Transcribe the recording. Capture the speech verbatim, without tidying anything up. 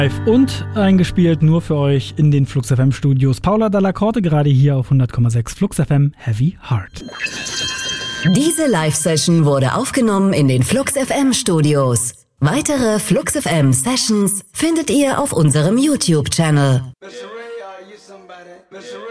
Live und eingespielt nur für euch in den Flux F M Studios. Paula Dalla Corte gerade hier auf hundert Komma sechs Flux F M Heavy Heart. Diese Live-Session wurde aufgenommen in den Flux F M Studios. Weitere Flux F M Sessions findet ihr auf unserem YouTube-Channel. Mister Ray, are you somebody? Mister Ray.